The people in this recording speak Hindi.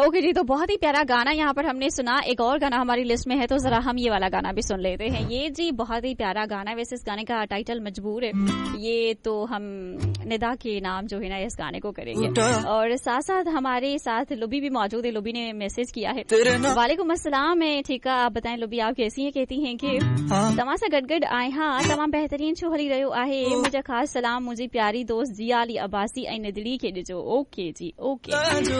ओके जी, तो बहुत ही प्यारा गाना यहाँ पर हमने सुना। एक और गाना हमारी लिस्ट में है, तो जरा हम ये वाला गाना भी सुन लेते हैं। ये जी बहुत ही प्यारा गाना है। वैसे इस गाने का टाइटल मजबूर है, ये तो हम निदा के नाम जो है ना इस गाने को करेंगे। और साथ साथ हमारे साथ लुबी भी मौजूद है। लुबी ने मैसेज किया है, वालेकुम अस्सलाम। मैं ठीक है, आप बताएं लुबी आप कैसी हैं? कहती हैं कि तमाशा गडगड आए हाँ तमाम बेहतरीन छो हली रहो आहे। मुझे खास सलाम मुझे प्यारी दोस्त जिया अली अब्बासी ऐं नदड़ी के ॾिजो। ओके जी ओके।